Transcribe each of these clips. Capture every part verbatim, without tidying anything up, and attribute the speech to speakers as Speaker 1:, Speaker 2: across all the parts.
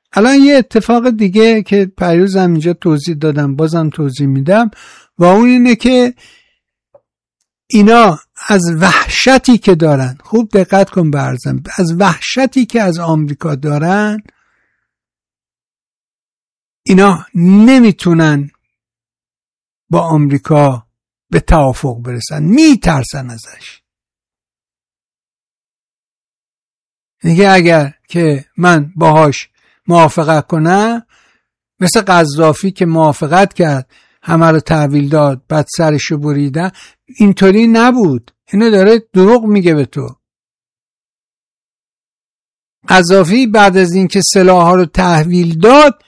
Speaker 1: الان یه اتفاق دیگه که پیروزم اینجا توضیح دادم، بازم توضیح میدم، و اون اینه که اینا از وحشتی که دارن، خوب دقت کن برزم، از وحشتی که از آمریکا دارن، اینا نمیتونن با آمریکا به توافق برسن، میترسن ازش. دیگه اگر که من باهاش موافقت کنم، مثل قذافی که موافقت کرد همه رو تحویل داد بعد سرشو بریدن، اینطوری نبود. اینو داره دروغ میگه به تو. قذافی بعد از اینکه سلاح‌ها رو تحویل داد،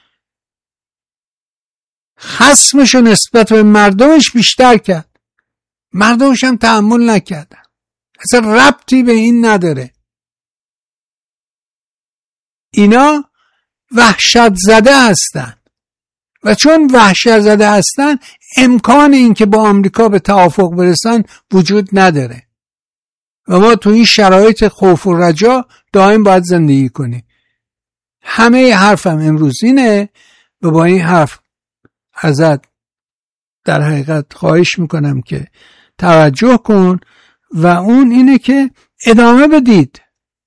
Speaker 1: خصمشو نسبت به مردمش بیشتر کرد، مردمش هم تحمل نکردن. اصلا ربطی به این نداره. اینا وحشت زده هستن و چون وحشت زده هستن امکان این که با آمریکا به توافق برسن وجود نداره و ما تو این شرایط خوف و رجا دائم باید زندگی کنیم. همه حرفم امروز اینه و با این حرف ازت در حقیقت خواهش میکنم که توجه کن و اون اینه که ادامه بدید،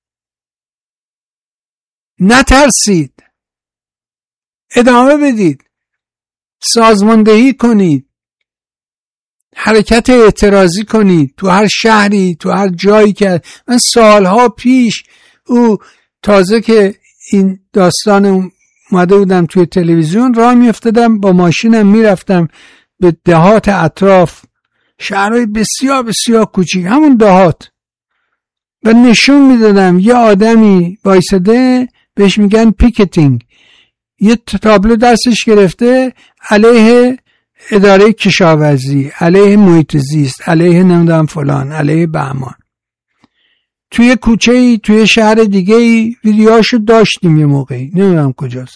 Speaker 1: نترسید، ادامه بدید، سازماندهی کنید، حرکت اعتراضی کنید تو هر شهری، تو هر جایی که من سالها پیش او تازه که این داستان اومده بودم توی تلویزیون، راه میافتادم با ماشینم میرفتم به دهات اطراف، شهرهای بسیار بسیار کوچیک، همون دهات، و نشون میدادم یه آدمی وایساده بهش میگن پیکتینگ، یه تابلو دستش گرفته علیه اداره کشاورزی، علیه محیط زیست، علیه نمیدونم فلان، علیه بهمان. توی کوچه‌ای توی شهر دیگه‌ای ویدیوهاشو داشتیم یه موقعی، نمیدونم کجاست،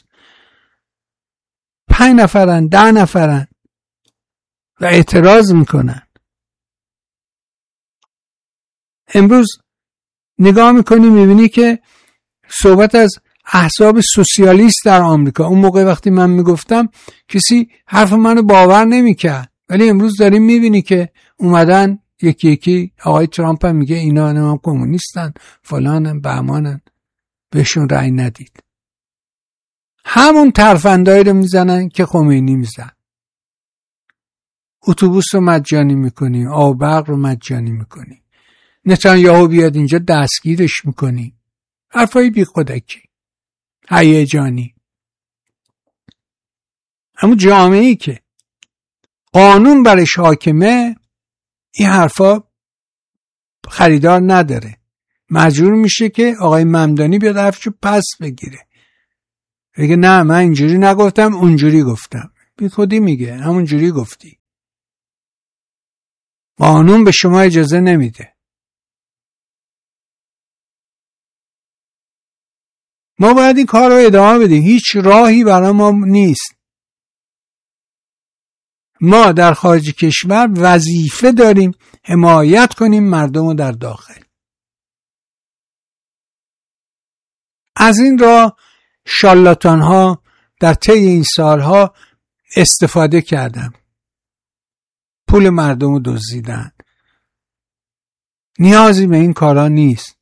Speaker 1: پنج نفرن ده نفرن و اعتراض میکنن. امروز نگاه میکنی میبینی که صحبت از احزاب سوسیالیست در آمریکا. اون موقع وقتی من میگفتم کسی حرف منو باور نمیکرد، ولی امروز داریم میبینی که اومدن یکی یکی. آقای ترامپ هم میگه اینا هم کمونیستن، فلانن، بهمانن، بهشون رأی ندید. همون ترفندایی رو میزنن که خمینی میزن. اتوبوس رو مجانی میکنی، آب برق رو مجانی میکنی، نتانیاهو بیاد اینجا دستگیرش میکنی، حرفای بی خودکی، هیجانی. اما جامعه‌ای که قانون برش حاکمه این حرفا خریدار نداره، مجبور میشه که آقای ممدانی بیاد حرفشو پس بگیره، بگه نه من اینجوری نگفتم اونجوری گفتم. بی خودی میگه همونجوری گفتی، قانون به شما اجازه نمیده. ما باید این کار رو ادامه بدیم، هیچ راهی برای ما نیست. ما در خارج کشور وظیفه داریم حمایت کنیم مردم رو در داخل. از این راه شارلاتان ها در طی این سالها استفاده کردن، پول مردم رو دزدیدن. نیازی به این کارا نیست.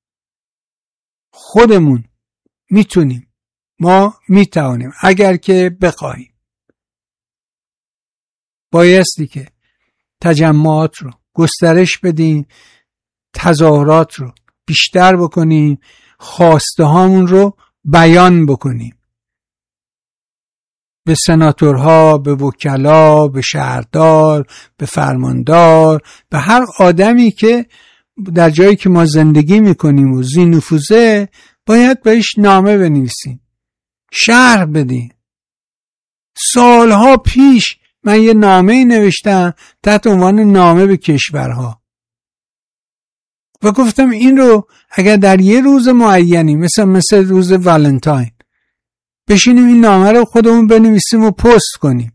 Speaker 1: خودمون میتونیم، ما میتوانیم اگر که بخوایم. بایستی که تجمعات رو گسترش بدیم، تظاهرات رو بیشتر بکنیم، خواسته هامون رو بیان بکنیم، به سناتورها، به وکلا، به شهردار، به فرماندار، به هر آدمی که در جایی که ما زندگی میکنیم و ذی نفوذه، باید بهش نامه بنویسیم، شرح بدیم. سالها پیش من یه نامه نوشتم تحت عنوان نامه به کشورها و گفتم این رو اگر در یه روز معینی مثل مثل روز والنتاین بشینیم این نامه رو خودمون بنویسیم و پست کنیم،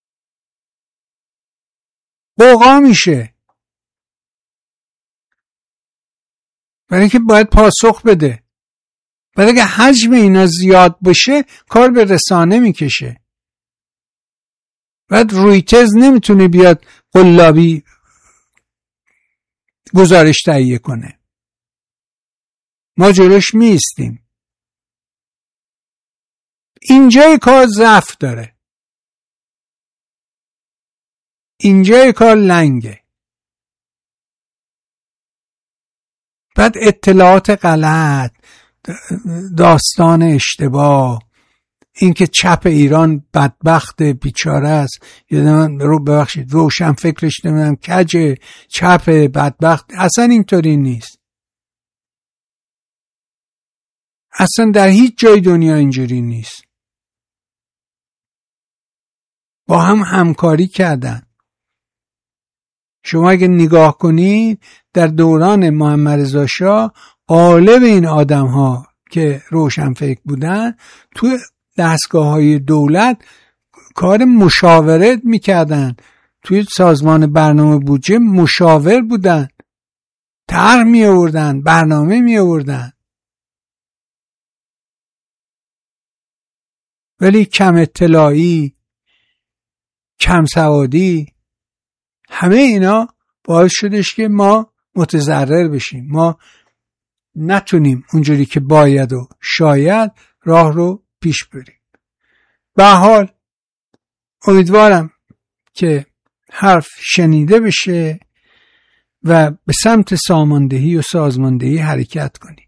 Speaker 1: قوقا میشه، برای اینکه باید پاسخ بده. بعد اگه حجم اینا زیاد باشه کار به رسانه میکشه. بعد رویترز نمیتونه بیاد قلابی گزارش تهیه کنه. ما جلوش میستیم. اینجای کار ضعف داره. اینجای کار لنگه. بعد اطلاعات غلط، داستان اشتباه، اینکه چپ ایران بدبخت بیچاره است، یادم رو ببخشید روشن فکرش نمیدونم کجه، چپ بدبخت، اصلا اینطوری نیست. اصلا در هیچ جای دنیا اینجوری نیست. با هم همکاری کردن. شما اگه نگاه کنید در دوران محمد رضا شاه غالب این آدم ها که روشن فکر بودن توی دستگاه های دولت کار مشاورت میکردن، توی سازمان برنامه بودجه مشاور بودن، طرح می آوردن، برنامه می آوردن. ولی کم اطلاعی، کم سوادی، همه اینا باعث شدش که ما متضرر بشیم. ما نتونیم اونجوری که باید و شاید راه رو پیش بریم. به حال امیدوارم که حرف شنیده بشه و به سمت ساماندهی و سازماندهی حرکت کنیم.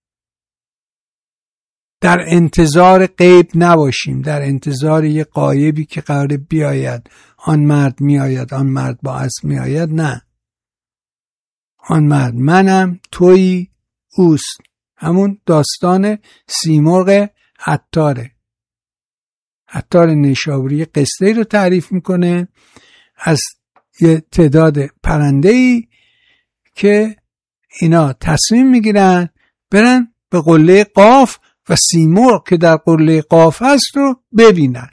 Speaker 1: در انتظار غیب نباشیم، در انتظار یه غایبی که قراره بیاید، آن مرد میآید، آن مرد با اسب میآید. نه، آن مرد منم، تویی، اوست. همون داستان سیمرغ عطاره. عطار نیشابوری قصه رو تعریف میکنه از یه تعداد پرنده‌ای که اینا تصمیم میگیرن برن به قله قاف و سیمرغ که در قله قاف هست رو ببینن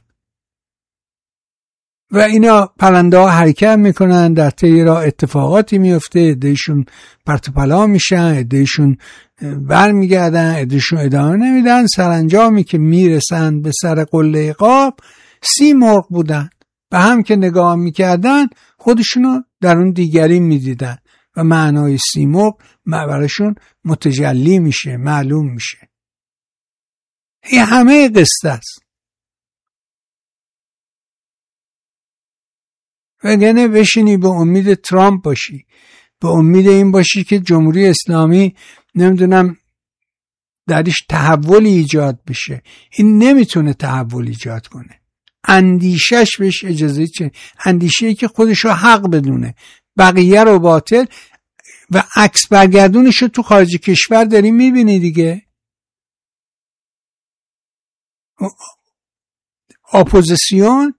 Speaker 1: و اینا پرنده ها حرکت میکنن. در طی راه اتفاقاتی میفته، عدهشون پرت و پلا میشن، عدهشون بر میگردن، عدهشون ادامه نمیدن. سرانجامی که میرسن به سر قله قاف سیمرغ بودن. به هم که نگاه میکردن خودشونو در اون دیگری میدیدن و معنای سیمرغ براشون متجلی میشه، معلوم میشه. این همه قصه است. وگرنه بشینی به امید ترامپ باشی، به امید این باشی که جمهوری اسلامی نمیدونم درش تحولی ایجاد بشه. این نمیتونه تحول ایجاد کنه. اندیشش بهش اجازه چه؟ اندیشه‌ای که خودشو حق بدونه، بقیه رو باطل، و عکس برگردونش رو تو خارج کشور داری میبینی دیگه. اپوزیسیون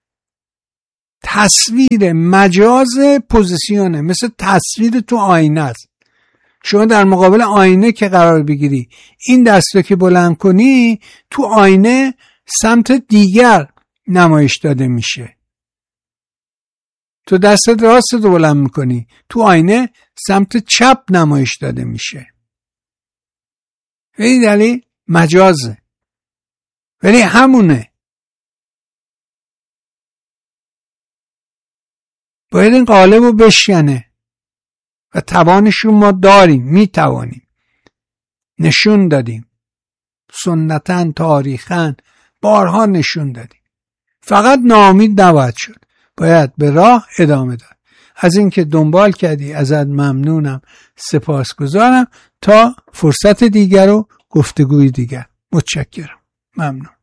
Speaker 1: تصویر مجاز پوزیسیونه، مثل تصویر تو آینه است. شما در مقابل آینه که قرار بگیری، این دستو که بلند کنی تو آینه سمت دیگر نمایش داده میشه. تو دستت راست رو بلند میکنی، تو آینه سمت چپ نمایش داده میشه. این دلیل مجازه، ولی همونه. باید این قالب رو بشکنه و توانشون ما داریم، میتوانیم، نشون دادیم، سنتاً تاریخاً بارها نشون دادیم. فقط ناامید نباید شد، باید به راه ادامه داد. از اینکه دنبال کردی ازت ممنونم، سپاسگزارم. تا فرصت دیگر و گفتگوی دیگر، متشکرم، ممنون.